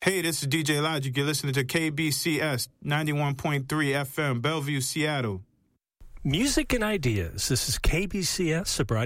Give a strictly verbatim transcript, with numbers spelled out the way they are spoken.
Hey, this is D J Logic. You're listening to K B C S ninety-one point three F M, Bellevue, Seattle. Music and ideas. This is K B C S, a